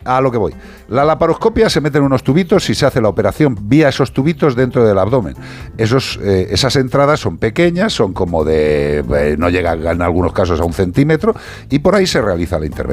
A lo que voy. La laparoscopia se meten unos tubitos y se hace la operación vía esos tubitos dentro del abdomen. Esas entradas son pequeñas, son como no llegan en algunos casos a 1 centímetro, y por ahí se realiza la intervención.